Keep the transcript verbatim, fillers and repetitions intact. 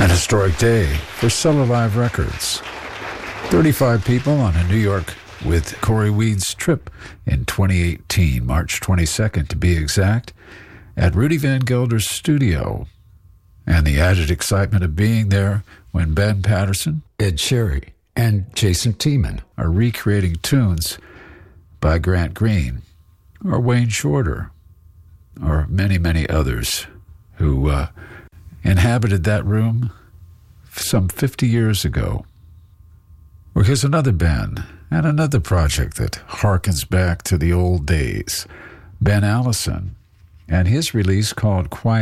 An historic day for Cellar Live Records. thirty-five people on a New York with Corey Weed's trip in twenty eighteen, March twenty-second to be exact, at Rudy Van Gelder's studio. And the added excitement of being there when Ben Patterson, Ed Sherry, and Jason Tiemann are recreating tunes by Grant Green, or Wayne Shorter, or many, many others who uh, inhabited that room some fifty years ago. Well, here's another band and another project that harkens back to the old days. Ben Allison and his release called Quiet